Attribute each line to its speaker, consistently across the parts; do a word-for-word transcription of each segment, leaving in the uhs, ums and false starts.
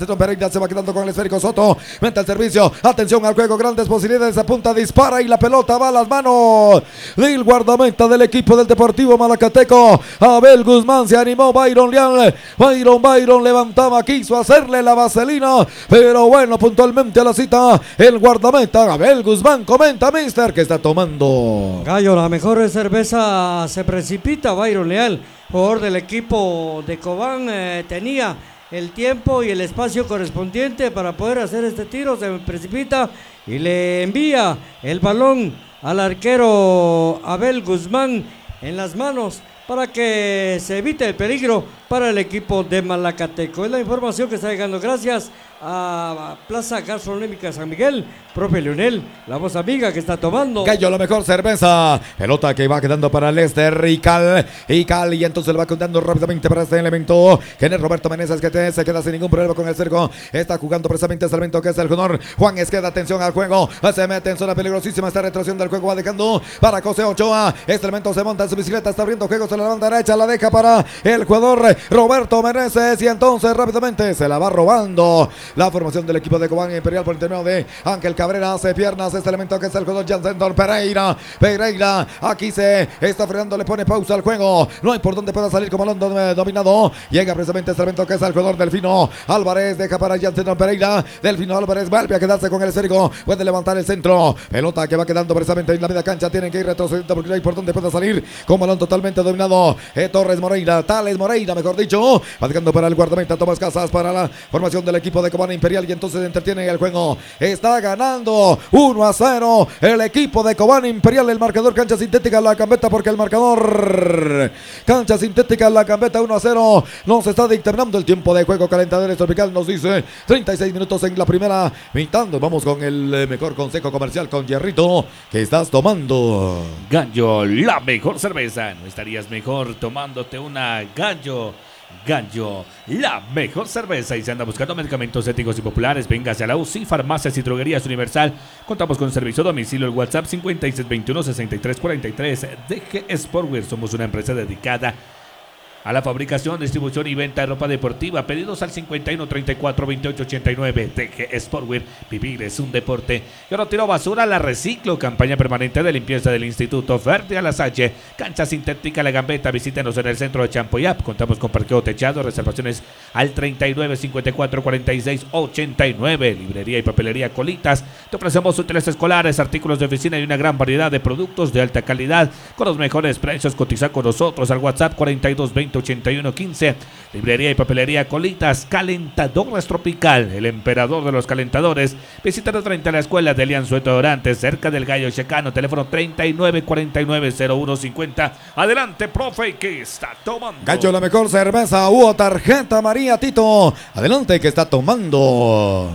Speaker 1: Jansen Pereira se va quedando con el esférico. Soto mete el servicio. Atención al juego. Grandes posibilidades. Apunta, dispara y la pelota va a las manos del guardameta del equipo del Deportivo Malacateco. Abel Guzmán se animó. Byron Leal. Byron, Byron levantaba. Quiso hacerle la vaselina. Pero bueno, puntualmente a la cita. El guardameta Abel Guzmán comenta, mister, que está tomando.
Speaker 2: Gallo, la mejor cerveza se precipita. Byron Leal, jugador del equipo de Cobán, eh, tenía el tiempo y el espacio correspondiente para poder hacer este tiro. Se precipita y le envía el balón al arquero Abel Guzmán en las manos para que se evite el peligro para el equipo de Malacateco. Es la información que está llegando gracias a Plaza Gastronómica San Miguel. Profe Leonel, la voz amiga que está tomando.
Speaker 1: Gallo, la mejor cerveza. Pelota que va quedando para Lester y Cal. Y Cal, y entonces le va contando rápidamente para este elemento. Que es Roberto Meneses, que te, se queda sin ningún problema con el cerco. Está jugando precisamente este elemento que es el jugador Juan Esqueda. Atención al juego. Se mete en zona peligrosísima. Esta retracción del juego va dejando para José Ochoa. Este elemento se monta en su bicicleta. Está abriendo juegos en la banda derecha. La deja para el jugador Roberto Meneses. Y entonces rápidamente se la va robando la formación del equipo de Cobán Imperial por el término de Ángel Cabrera. Hace piernas este elemento que es el jugador Jansen Pereira. Pereira aquí se está frenando, le pone pausa al juego. No hay por dónde pueda salir como Londo dominado. Llega precisamente este elemento que es el jugador Delfino Álvarez. Deja para Jansen Pereira. Delfino Álvarez vuelve a quedarse con el esférico. Puede levantar el centro. Pelota que va quedando precisamente en la media cancha. Tienen que ir retrocediendo porque no hay por dónde pueda salir. Con balón totalmente dominado. Eh, Torres Moreira. Tales Moreira, mejor dicho. Va dejando para el guardameta Tomás Casas para la formación del equipo de Cobán Imperial. Y entonces entretiene el juego. Está ganando uno a cero el equipo de Cobán Imperial. El marcador cancha sintética La Gambeta, porque el marcador cancha sintética La Gambeta uno a cero. Nos está dictaminando el tiempo de juego. Calentadores Tropical nos dice treinta y seis minutos en la primera mitad. Vamos con el mejor consejo comercial con Hierrito. ¿Qué estás tomando?
Speaker 3: Gallo, la mejor cerveza. ¿No estarías mejor tomándote una Gallo? Gallo, la mejor cerveza. Y se anda buscando medicamentos éticos y populares, véngase a la U C I, Farmacias y Droguerías Universal. Contamos con servicio a domicilio. El WhatsApp cincuenta y seis veintiuno sesenta y tres cuarenta y tres. D G Sportwear, somos una empresa dedicada a la fabricación, distribución y venta de ropa deportiva. Pedidos al cincuenta y uno treinta y cuatro veintiocho ochenta y nueve. D G Sportwear, vivir es un deporte. Yo no tiro basura, la reciclo. Campaña permanente de limpieza del Instituto Verde Alasache. Cancha sintética La Gambeta. Visítenos en el centro de Champuyap. Contamos con parqueo techado. Reservaciones al treinta y nueve cincuenta y cuatro cuarenta y seis ochenta y nueve. Librería y papelería Colitas. Te ofrecemos útiles escolares, artículos de oficina y una gran variedad de productos de alta calidad con los mejores precios. Cotiza con nosotros al WhatsApp cuarenta y dos veinte ochenta y uno quince. Librería y papelería Colitas. Calentadores Tropical, el emperador de los calentadores. Visítanos frente a la escuela de Elian Sueto Dorantes, cerca del Gallo Checano. Teléfono treinta y nueve cuarenta y nueve cero uno cincuenta. Adelante, profe, que está tomando.
Speaker 1: Gallo, la mejor cerveza. Hubo tarjeta María Tito. Adelante, que está tomando.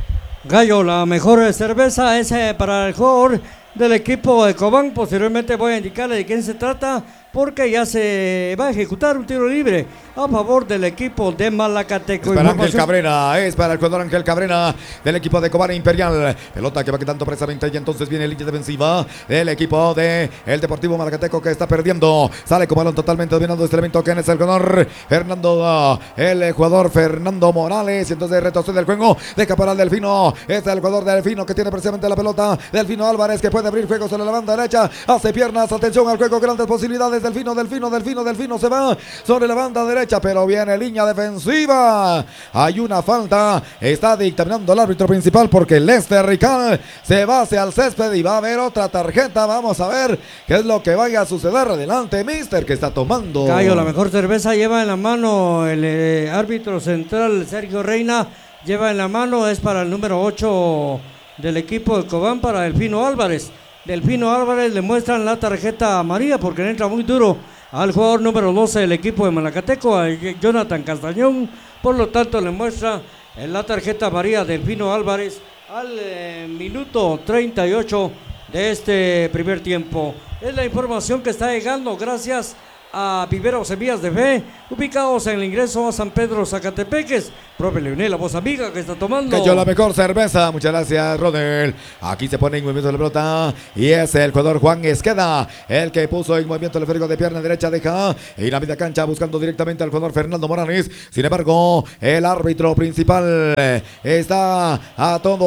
Speaker 2: Gallo, la mejor cerveza es eh, para el jugador del equipo de Cobán. Posteriormente voy a indicarle de quién se trata, porque ya se va a ejecutar un tiro libre a favor del equipo de Malacateco.
Speaker 1: Es para Ángel Cabrera, es para el jugador Ángel Cabrera del equipo de Cobán Imperial. Pelota que va quedando precisamente y entonces viene línea defensiva del equipo de el Deportivo Malacateco, que está perdiendo. Sale con balón totalmente dominando este elemento que es el jugador Fernando, el jugador Fernando Morales. Y entonces retrocede el juego, deja para el Delfino. Es el jugador Delfino que tiene precisamente la pelota. Delfino Álvarez, que puede abrir juego sobre la banda derecha. Hace piernas, atención al juego, grandes posibilidades. Delfino, Delfino, Delfino, Delfino se va sobre la banda derecha, pero viene línea defensiva. Hay una falta. Está dictaminando el árbitro principal, porque Lester Rical se va hacia el césped y va a haber otra tarjeta. Vamos a ver qué es lo que vaya a suceder. Adelante, mister, que está tomando.
Speaker 2: Gallo, la mejor cerveza lleva en la mano el eh, árbitro central Sergio Reina. Lleva en la mano, es para el número ocho del equipo de Cobán, para Delfino Álvarez. Delfino Álvarez le muestran la tarjeta amarilla porque entra muy duro al jugador número doce del equipo de Malacateco, a Jonathan Castañón. Por lo tanto, le muestra la tarjeta amarilla Delfino Álvarez al eh, minuto treinta y ocho de este primer tiempo. Es la información que está llegando gracias a Vivero Semillas de Fe, ubicados en el ingreso a San Pedro Zacatepeques. Profe Leonel, la voz amiga que está tomando.
Speaker 1: Cayó la mejor cerveza, muchas gracias, Rodel. Aquí se pone en movimiento la pelota y es el jugador Juan Esqueda el que puso en movimiento el esférico de pierna derecha, deja y la media cancha buscando directamente al jugador Fernando Morales. Sin embargo, el árbitro principal está a todo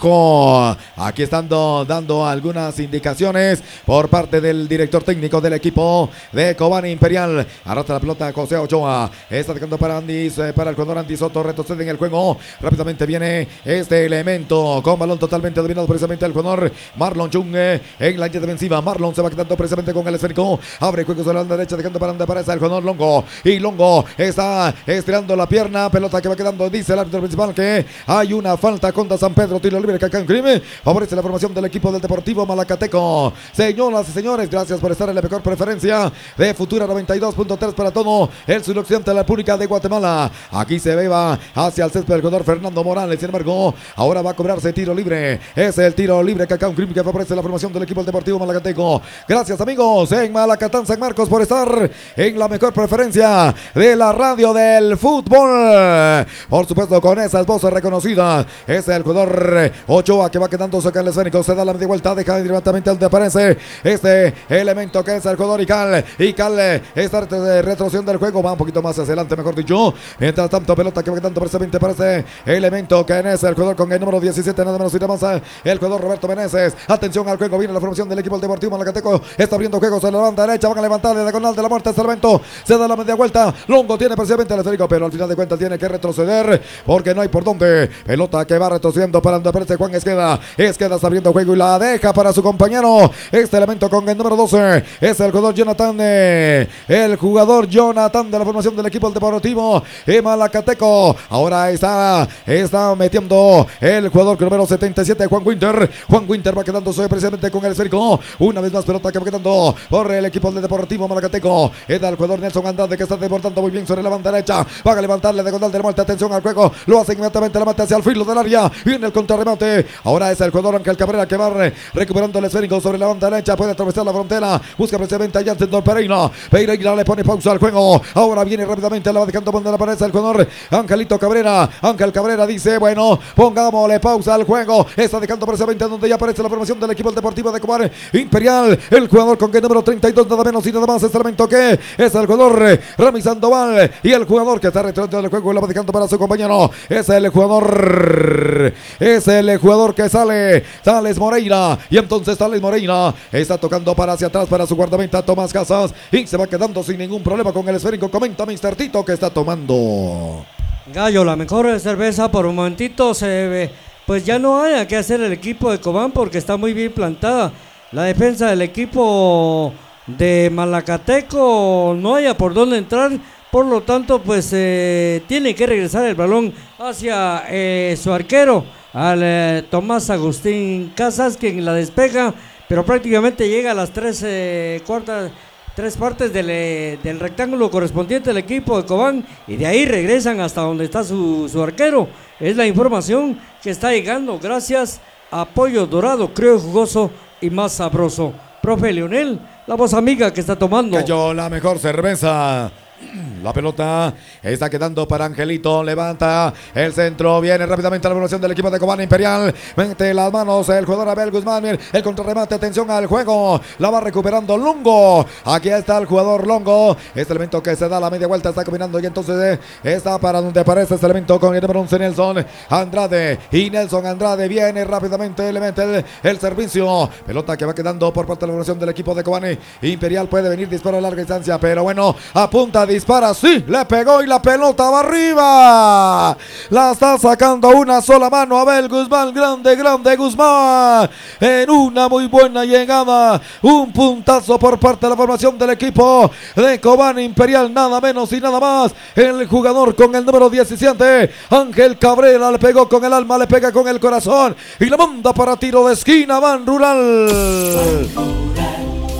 Speaker 1: ojo. Aquí están dando algunas indicaciones por parte del director técnico del equipo de Cobán Imperial. Arrastra la pelota José Ochoa, está atacando para Andy, para el jugador Andy Soto, retrocede en el juego. Rápidamente viene este elemento con balón totalmente dominado precisamente el jugador Marlon Chung en la línea defensiva. Marlon se va quedando precisamente con el esférico, abre juego sobre la derecha, dejando para donde aparece el jugador Longo, y Longo está estirando la pierna, pelota que va quedando, dice el árbitro principal que hay una falta contra San Pedro, tiro libre que acá en crimen, favorece la formación del equipo del Deportivo Malacateco. Señoras y señores, gracias por estar en la mejor preferencia de Futura noventa y dos punto tres para todo el suroccidente de la República de Guatemala. Aquí se va hacia el césped del jugador Fernando Morales, sin embargo, ahora va a cobrarse tiro libre, es el tiro libre que acá un crimen que favorece la formación del equipo del Deportivo Malacateco. Gracias amigos en Malacatán, San Marcos, por estar en la mejor preferencia de la radio del fútbol. Por supuesto, con esas voces reconocidas, es el jugador Ochoa que va quedando cerca del esférico, se da la media vuelta, deja directamente donde aparece este elemento que es el jugador Ical. Ical está retrocediendo del juego, va un poquito más hacia adelante, mejor dicho. Mientras tanto, pelota que va quedando precisamente para ese elemento que es el jugador con el número diecisiete, nada menos y nada más, el jugador Roberto Meneses. Atención al juego, viene la formación del equipo del Deportivo Malacateco, está abriendo juegos en la banda derecha, van a levantar de diagonal de la muerte este elemento, se da la media vuelta, Longo tiene precisamente el esférico, pero al final de cuentas tiene que retroceder porque no hay por dónde. Pelota que va retrocediendo para donde aparece Juan Esqueda. Esqueda está abriendo juego y la deja para su compañero. Este elemento con el número doce es el jugador Jonathan, eh, el jugador Jonathan de la formación del equipo del Deportivo Malacateco. Ahora está, está metiendo el jugador número setenta y siete, Juan Winter. Juan Winter va quedándose precisamente con el esférico. Una vez más pelota que va quedando por el equipo del Deportivo Malacateco. Es el jugador Nelson Andrade que está desbordando muy bien sobre la banda derecha. Va a levantarle de condal de la muerte. Atención al juego. Lo hace inmediatamente, la mete hacia el filo del área. Viene el contrarremate. Ahora es el jugador Ángel Cabrera que va recuperando el esférico sobre la banda derecha. Puede atravesar la frontera. Busca precisamente a Jansen Pereira. Pereira le pone pausa al juego. Ahora viene rápidamente, la va dejando donde le aparece el jugador Angelito Cabrera. Ángel Cabrera dice, bueno, pongámosle pausa al juego. Está dejando precisamente donde ya aparece la formación del equipo deportivo de Cobán Imperial. El jugador con el número treinta y dos, nada menos y nada más, este elemento que es el jugador Rami Sandoval. Y el jugador que está retrocediendo del juego y la va dejando para su compañero. Es el jugador, es el jugador que sale, Tales Moreira. Y entonces Tales Moreira está tocando para hacia atrás para su guardameta Tomás Casas. Y se va quedando sin ningún problema con el esférico. Comenta mister Tito que está tomando.
Speaker 2: Gallo, la mejor cerveza. Por un momentito se ve, pues ya no hay que hacer el equipo de Cobán porque está muy bien plantada. La defensa del equipo de Malacateco no haya por dónde entrar. Por lo tanto, pues eh, tiene que regresar el balón hacia eh, su arquero, al eh, Tomás Agustín Casas, quien la despeja, pero prácticamente llega a las tres eh, cuartas, tres partes del, eh, del rectángulo correspondiente al equipo de Cobán, y de ahí regresan hasta donde está su, su arquero. Es la información que está llegando gracias a Pollo Dorado, creo jugoso y más sabroso. Profe Leonel, la voz amiga que está tomando.
Speaker 1: Cayó la mejor cerveza. La pelota está quedando para Angelito, levanta el centro, viene rápidamente la evolución del equipo de Cobán Imperial, mete las manos el jugador Abel Guzmán, el contrarremate, atención al juego, la va recuperando Longo, aquí está el jugador Longo, este elemento que se da la media vuelta, está combinando y entonces está para donde aparece este elemento con el número once Nelson Andrade, y Nelson Andrade viene rápidamente, le mete el, el servicio, pelota que va quedando por parte de la evolución del equipo de Cobán Imperial, puede venir disparo a larga distancia, pero bueno, apunta, dispara, sí, le pegó y la pelota va arriba. La está sacando una sola mano Abel Guzmán, grande, grande Guzmán. En una muy buena llegada, un puntazo por parte de la formación del equipo de Cobán Imperial, nada menos y nada más. El jugador con el número diecisiete, Ángel Cabrera, le pegó con el alma, le pega con el corazón y la manda para tiro de esquina, Van Rural.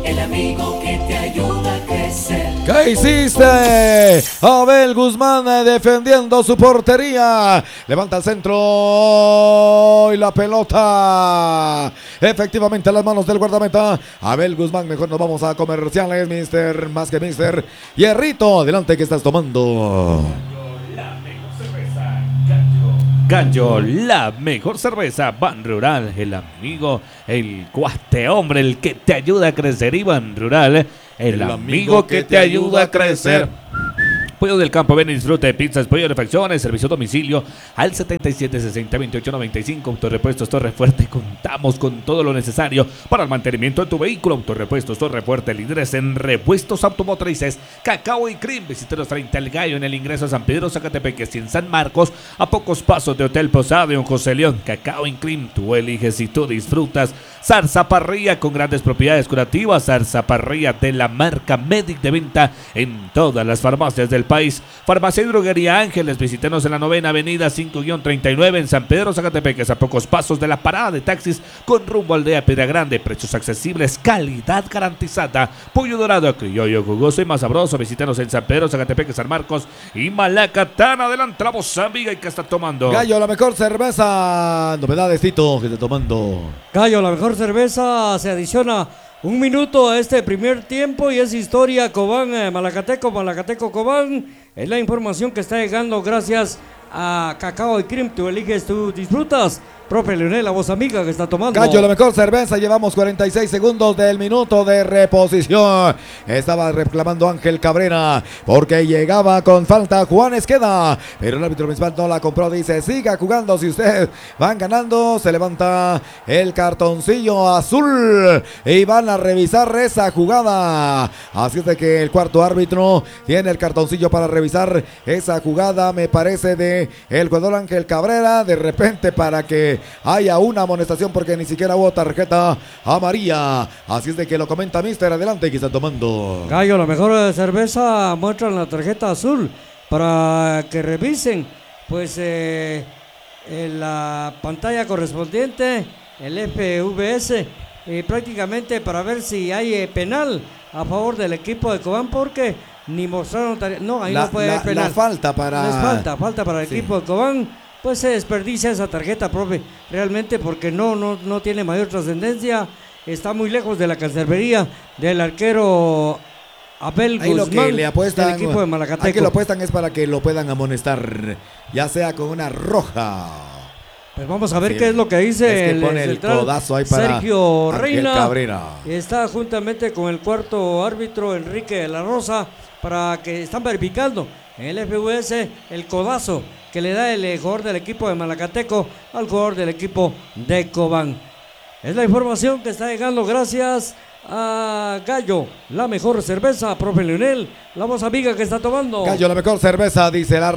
Speaker 4: el amigo que te ayuda a crecer.
Speaker 1: ¿Qué hiciste? Abel Guzmán eh, defendiendo su portería. Levanta el centro y la pelota. Efectivamente a las manos del guardameta. Abel Guzmán, mejor nos vamos a comerciales, mister, más que mister. Hierrito, adelante, ¿qué estás tomando?
Speaker 3: Gallo, la mejor cerveza, Ban Rural, el amigo, el cuate hombre, el que te ayuda a crecer, y Ban Rural, el, el amigo, amigo que te ayuda a crecer. Pollo del Campo, ven y disfrute, pizzas, pollo de refacciones, servicio a domicilio al setenta y siete sesenta veintiocho noventa y cinco. Autorepuestos Torre Fuerte, contamos con todo lo necesario para el mantenimiento de tu vehículo. Autorepuestos Torre Fuerte, líderes en repuestos automotrices, Cacao y Cream. Visítenos frente al Gallo en el ingreso a San Pedro Zacatepeques y en San Marcos, a pocos pasos de Hotel Posada y un José León. Cacao y Cream, tú eliges y tú disfrutas. Zarza Parrilla, con grandes propiedades curativas. Zarza Parrilla, de la marca Medic, de venta en todas las farmacias del país. Farmacia y Droguería Ángeles, visítenos en la novena avenida cinco treinta y nueve en San Pedro Zacatepeques, a pocos pasos de la parada de taxis con rumbo Aldea Piedra Grande. Precios accesibles, calidad garantizada. Pollo dorado, criollo, jugoso y más sabroso. Visítenos en San Pedro Zacatepeques, San Marcos y Malacatán. Adelante la voz amiga, y que está tomando
Speaker 1: Gallo, la mejor cerveza. Novedades, Tito, que está tomando
Speaker 2: Gallo, la mejor cerveza. Se adiciona un minuto a este primer tiempo y es historia Cobán, eh, Malacateco, Malacateco, Cobán. Es la información que está llegando gracias a Cacao y Cream. Tú eliges, tú disfrutas. Profe Leonel, la voz amiga que está tomando
Speaker 1: Gallo, la mejor cerveza. Llevamos cuarenta y seis segundos del minuto de reposición. Estaba reclamando Ángel Cabrera porque llegaba con falta Juan Esqueda, pero el árbitro principal no la compró. Dice, siga jugando, si ustedes van ganando. Se levanta el cartoncillo azul y van a revisar esa jugada. Así es de que el cuarto árbitro tiene el cartoncillo para revisar esa jugada, me parece, de el jugador Ángel Cabrera. De repente, para que haya una amonestación, porque ni siquiera hubo tarjeta amarilla. Así es de que lo comenta mister. Adelante, que está tomando
Speaker 2: Gallo, la mejor cerveza. Muestran la tarjeta azul para que revisen pues eh, en la pantalla correspondiente, el F V S, eh, prácticamente para ver si hay eh, penal a favor del equipo de Cobán, porque ni mostraron tarjeta. No, ahí
Speaker 1: la,
Speaker 2: no puede
Speaker 1: la,
Speaker 2: haber penal.
Speaker 1: la falta para...
Speaker 2: No es falta, falta para el
Speaker 1: sí.
Speaker 2: equipo de Cobán. Pues se desperdicia esa tarjeta, profe, realmente, porque no, no, no tiene mayor trascendencia. Está muy lejos de la cancerbería del arquero Abel
Speaker 1: Ahí
Speaker 2: Guzmán,
Speaker 1: lo que le apuestan,
Speaker 2: del equipo de Malacateco.
Speaker 1: Aquí lo apuestan es para que lo puedan amonestar, ya sea con una roja.
Speaker 2: Pues vamos a ver
Speaker 1: Sí,
Speaker 2: qué es lo que dice
Speaker 1: es que
Speaker 2: el,
Speaker 1: pone el
Speaker 2: central
Speaker 1: codazo ahí para
Speaker 2: Sergio
Speaker 1: Ángel
Speaker 2: Reina.
Speaker 1: Cabrera.
Speaker 2: Está juntamente con el cuarto árbitro Enrique de la Rosa, para que están verificando en el F V S el codazo que le da el jugador del equipo de Malacateco al jugador del equipo de Cobán. Es la información que está llegando gracias a Gallo, la mejor cerveza, profe Leonel, la voz amiga que está tomando.
Speaker 1: Gallo, la mejor cerveza, dice el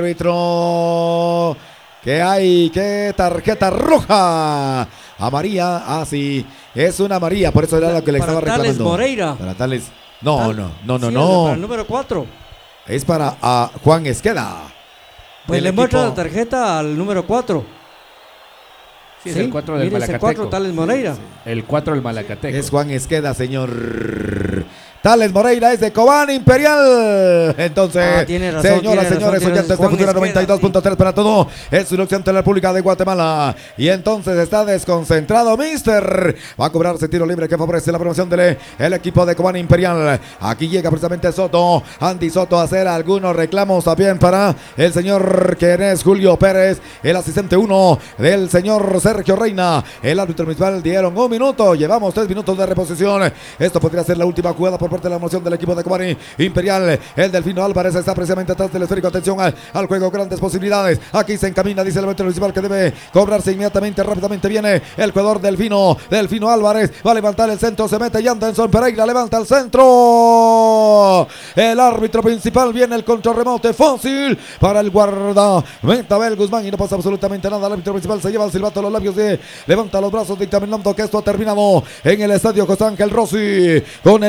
Speaker 1: árbitro. Que hay, que tarjeta roja. Amarilla, ah sí, es una amarilla, por eso era lo que le
Speaker 2: Para
Speaker 1: estaba
Speaker 2: Tales
Speaker 1: reclamando.
Speaker 2: Moreira.
Speaker 1: Para Tales, no,
Speaker 2: Tal-
Speaker 1: no, no, no,
Speaker 2: sí,
Speaker 1: no.
Speaker 2: Para el número cuatro.
Speaker 1: Es para a Juan Esqueda.
Speaker 2: Pues
Speaker 1: del
Speaker 2: le muestra
Speaker 1: equipo-
Speaker 2: la tarjeta al número cuatro.
Speaker 3: Sí, es el cuatro del
Speaker 2: mire, ese
Speaker 3: Malacateco.
Speaker 2: cuatro, Tales Moreira.
Speaker 3: El cuatro del Malacateco.
Speaker 1: Es Juan Esqueda, señor. Tales Moreira es de Cobán Imperial. Entonces,
Speaker 2: Ah, tiene razón,
Speaker 1: señoras,
Speaker 2: tiene razón,
Speaker 1: señores,
Speaker 2: tiene
Speaker 1: oyentes de
Speaker 2: razón.
Speaker 1: Futura
Speaker 2: Juan
Speaker 1: noventa y dos punto tres
Speaker 2: Esqueda,
Speaker 1: para todo. Es una opción de la República de Guatemala. Y entonces está desconcentrado mister. Va a cobrarse tiro libre que favorece la promoción del el equipo de Cobán Imperial. Aquí llega precisamente Soto. Andy Soto a hacer algunos reclamos también para el señor que es Julio Pérez, el asistente uno del señor Sergio Reina. El árbitro principal dieron un minuto. Llevamos tres minutos de reposición. Esto podría ser la última jugada por parte de la promoción del equipo de Cobán Imperial. El Delfino Álvarez está precisamente atrás del esférico. Atención al, al juego, grandes posibilidades. Aquí se encamina, dice el árbitro principal, que debe cobrarse inmediatamente, rápidamente viene el jugador Delfino, Delfino Álvarez, va a levantar el centro, se mete Yandenson Pereira, levanta el centro. El árbitro principal, viene el contrarremote fácil para el guarda meta Abel Guzmán y no pasa absolutamente nada. El árbitro principal se lleva el silbato a los labios, de levanta los brazos dictaminando que esto ha terminado en el estadio José Ángel Rossi con el marcador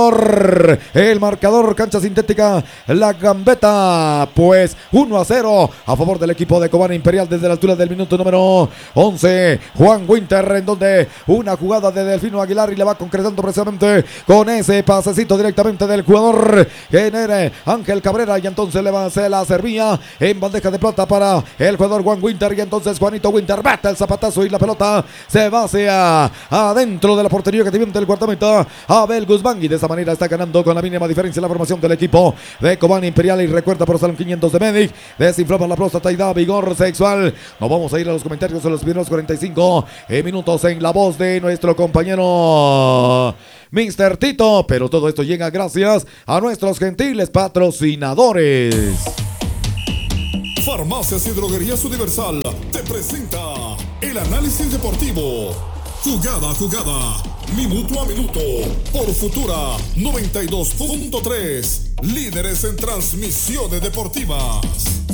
Speaker 1: marcador. El marcador, cancha sintética, la Gambeta. Pues uno a cero a favor del equipo de Cobán Imperial desde la altura del minuto número once. Juan Winter, en donde una jugada de Delfino Aguilar y le va concretando precisamente con ese pasecito directamente del jugador que era Ángel Cabrera, y entonces le va, se la servía en bandeja de plata para el jugador Juan Winter, y entonces Juanito Winter bate el zapatazo y la pelota se va hacia adentro de la portería que tiene el guardameta Abel Guzmán, y de esa manera está ganando con la mínima diferencia la formación del equipo de Cobán Imperial. Y recuerda, por Salón quinientos de Medic, desinflama la próstata y da vigor sexual. Nos vamos a ir a los comentarios en los primeros cuarenta y cinco minutos en la voz de nuestro compañero mister Tito, pero todo esto llega gracias a nuestros gentiles patrocinadores.
Speaker 5: Farmacias y Droguerías Universal te presenta el análisis deportivo. Jugada a jugada, minuto a minuto, por Futura noventa y dos punto tres, líderes en transmisiones deportivas.